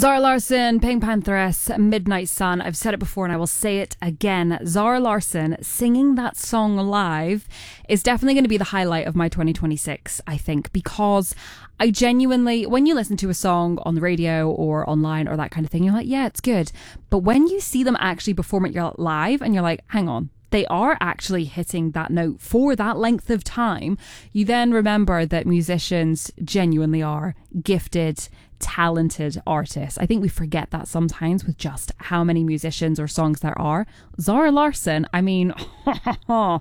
Zara Larsson, Pink Pantheress, Midnight Sun. I've said it before and I will say it again. Zara Larsson singing that song live is definitely going to be the highlight of my 2026, I think, because I genuinely, when you listen to a song on the radio or online or that kind of thing, you're like, yeah, it's good. But when you see them actually perform it live and you're like, hang on, they are actually hitting that note for that length of time, you then remember that musicians genuinely are gifted, talented artists. I think we forget that sometimes with just how many musicians or songs there are. Zara Larsson, I mean,